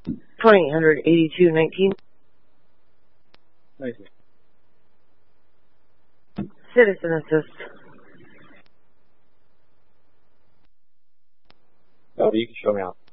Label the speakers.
Speaker 1: 2882-19.
Speaker 2: Nice.
Speaker 1: Citizen assist.
Speaker 2: Oh, you can show me out.